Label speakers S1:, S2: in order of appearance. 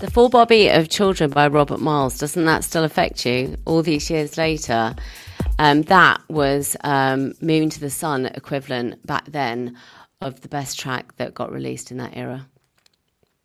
S1: The Full Body of Children by Robert Miles, doesn't that still affect you all these years later? That was Moon to the Sun equivalent back then of the best track that got released in that era.